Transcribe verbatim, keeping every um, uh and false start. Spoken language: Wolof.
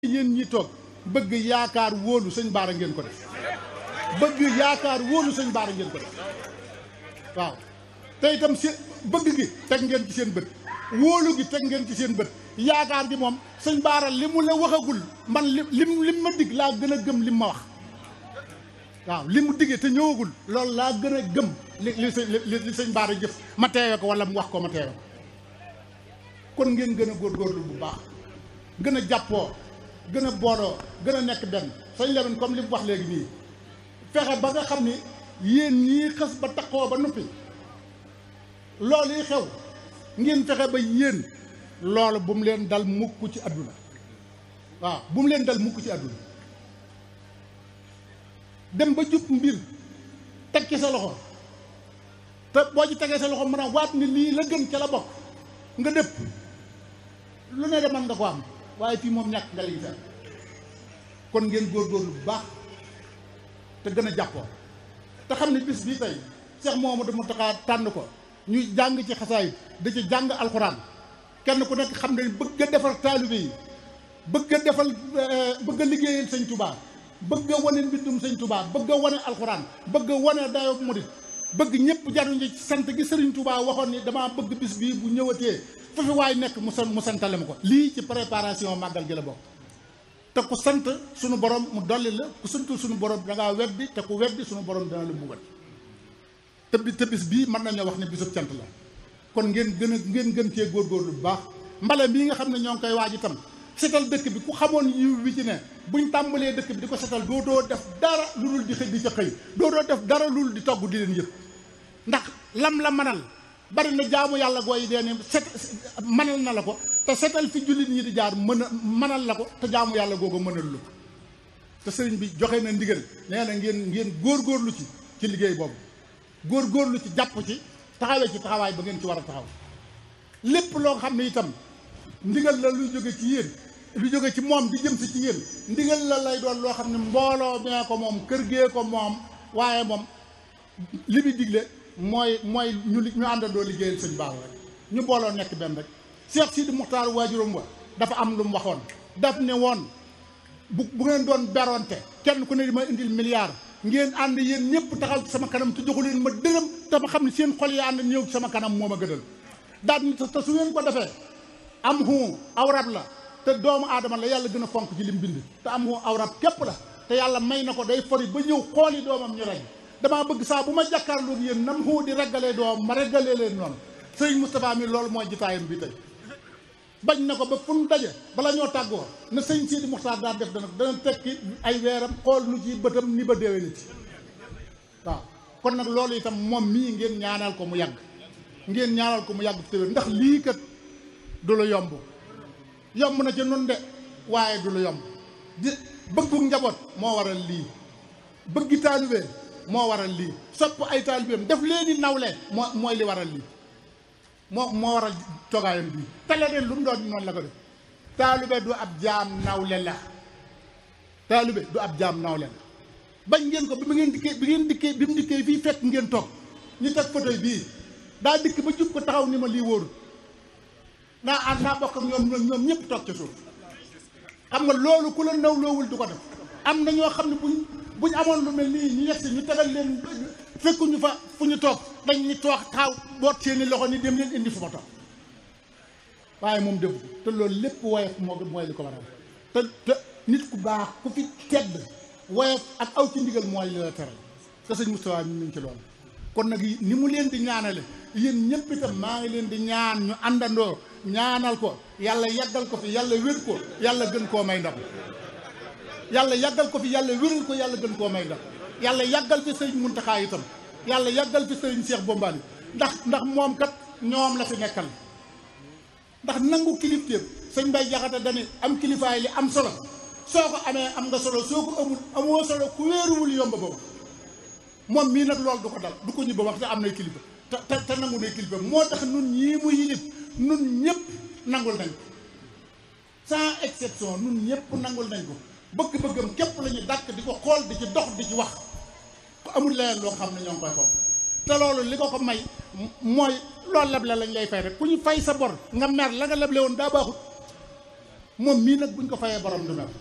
yéen ñi toog bëgg yaakaar wóolu sëñ Baara ngeen ko def bëgg yaakaar wóolu sëñ Baara ngeen ko def waaw te itam si bëgg gi teg ngeen ci seen bët wóolu gi teg ngeen ci seen bët yaakaar gi moom sëñ Baara li mu la waxagul man li lim lim ma dig laa gën a gëm lim ma wax waaw li mu diggee te ñëwagul loolu laa gën a gëm li li li li sëñ Baara jëf ma teewe ko wala mu wax ko ma teewe ko kon ngeen gën a góorgóorlu bu baax gën a jàppoo gën a booloo gën a nekk benn sëñ Lamine comme li mu wax léegi nii fexe ba nga xam ni yéen ñii xës ba taxoo ba noppi loolu yi xew ngeen fexe ba yéen loolu bu mu leen dal mukk ci àdduna waaw bu mu leen dal mukk ci àdduna dem ba jub mbir teg ci sa loxo te boo ci tegee sa loxo mën a waat ni lii la gën ca la bokk nga dëpp lu ne de mën nga ko am waaye fii moom ñàkk nga liy fer kon ngeen góorgóorlu bu baax te gën a jàppoo te xam ne bis bii tey Cheikh Mouhamadou Mountakha tànn ko ñuy jàng ci xasaayid da ci jàng alxuraan kenn ku nekk xam ne bëgg a defal taalibe yi bëgg a defal bëgg a liggéeyal sëñ Touba bëgg a wane mbindum sëñ Touba bëgg a wane alxuraan bëgg a wane dayo murit bëgg ñëpp jaruñu ci sant gi Sëriñ Touba waxoon ni damaa bëgg bis bii bu ñëwatee fa fi waay nekk mu sant mu santale ma ko lii ci préparation màggal gi la bokk te ku sant suñu borom mu dolli la ku santul suñu borom da ngaa weddi te ku weddi suñu borom dana la mbugal te bi te bis bii mën nañoo wax ne bisub cant la kon ngeen gën a ngeen gën cee góorgóorlu bu baax mbale bii nga xam ne ñoo ngi koy waaj itam setal dëkk bi ku xamoon yiw wi ci ne buñ tàmbalee dëkk bi di ko setal doo doo def dara lu dul di xëy di ca xëy doo doo def dara lu dul di togg di leen yëpp ndax lam la mënal bari na jaamu yàlla gooy dee ne set mënal na la ko te setal fi jullit ñi di jaar mën a mënal la ko te jaamu yàlla googu mënal lu ko te sëriñ bi joxe na ndigal nee na ngeen ngeen góorgóorlu ci ci liggéey boobu góorgóorlu ci jàpp ci taxawee ci taxawaay ba ngeen ci war a taxaw lépp loo xam ne itam ndigal la luy jóge ci yéen lu jóge ci moom di jëm si ci yéen ndigal la lay doon loo xam ne mbooloo mee ko moom kër gee ko moom waaye moom li muy digle mooy mooy ñu ñu àndandoo liggéeyal sëñ Baara rek ñu booloo nekk benn rek Cheikh Sidi Muxtaar waajuram wa dafa am lu mu waxoon daf ne woon bu bu ngeen doon beronte kenn ku ne di ma indil milliard ngeen ànd yéen ñëpp taxaw ci sama kanam te joxu leen ma dërëm te ma xam ne seen xol yi ànd ñëw ci sama kanam moo ma gënal daal ni te su ngeen ko defee am hu aw rab la te doomu aadama la yàlla gën a fonk ci lim bind te am hu aw rab képp la te yàlla may na ko day fori ba ñëw xooli doomam ñu rey damaa bëgg saa bu ma jàkkaarloo ak yéen nam hu di reggalee doom ma reggalee leen noonu sëriñ Moustapha mi loolu mooy jitaayam bi tey bañ na ko ba fu mu daje bala ñoo tàggoo na sëñ Sidi Muxtaar daan def dana dana tekki ay weeram xool nu ci bëtam ni ba déwee ni ci waaw kon nag loolu itam moom mii ngeen ñaanal ko mu yàgg ngeen ñaanal ko mu yàgg téwér ndax lii kat du la yomb yomb na ci nun de waaye du la yomb di bëggu njaboot moo waral lii bëggi taalibe moo waral lii sopp ay taalibeem def leeni nawle moo mooy li waral lii moo moo waral toogaayam bii te leneen lu mu doon noonu la ko def taalibe du ab jaam nawle la taalibe du ab jaam nawle la bañ ngeen ko bi mu ngeen dikkee bi ngeen dikkee bi mu dikkee fii fekk ngeen toog ñu teg fauteuil bii daa dikk ba jub ko taxaw ni ma lii wóorul naa ànd naa bokk ak ñoom ñoom ñëpp toog ca suuf xam nga loolu ku la nawloowul du ko def am na ñoo xam ne buñ buñ amoon lu mel nii ñu yegsi ñu tegal leen fekkuñu fa fu ñu toog dañ ñu toog taxaw boot seeni loxo ni dem leen indi fu ma toog waaye moom defu te loolu lépp woyof moo mooy li ko waral te te nit ku baax ku fi tedd woyof ak aw ci ndigal mooy li la teral te sëñ Moustapha ñu ngi ci loolu kon nag ni mu leen di ñaanale yéen ñëpp itam maa ngi leen di ñaan ñu àndandoo ñaanal ko yàlla yàggal ko fi yàlla wér ko yàlla gën koo may ndam yàlla yàggal ko fi yàlla wéral ko yàlla gën koo may ndam yàlla yàggal fi sëriñ Muntaxa itam yàlla yàggal fi sëriñ Cheikh Bombali ndax ndax moom kat ñoom la fi nekkal ndax nangu kilifteem sëñ Mbay Jaxate dani am kilifaay li am solo soo ko amee am nga solo soo ko amul amoo solo ku wéeruwul yomb ba wax moom mii nag loolu du ko dal du ko ñibba wax te am nay kilifa te te te nangu nay kilifa moo tax nun ñii mu yilif nun ñëpp nangul nañ ko sans exception nun ñëpp nangul nañ ko bëgg-bëggam képp la ñu dàkk di ko xool di ci dox di ci wax ku amul leneen loo xam ne ñoo ngi koy xool te loolu li ko ko may mooy loolu leble lañ lay fay rek ku ñu fay sa bor nga mer la nga leble woon daa baaxut moom mii nag buñ ko fayee borom du mer